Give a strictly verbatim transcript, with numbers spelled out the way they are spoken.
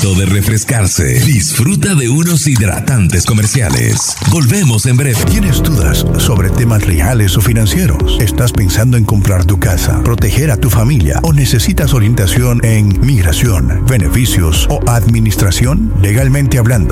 momento de refrescarse. Disfruta de unos hidratantes comerciales. Volvemos en breve. ¿Tienes dudas sobre temas reales o financieros? ¿Estás pensando en comprar tu casa, proteger a tu familia o necesitas orientación en migración, beneficios o administración? Legalmente hablando,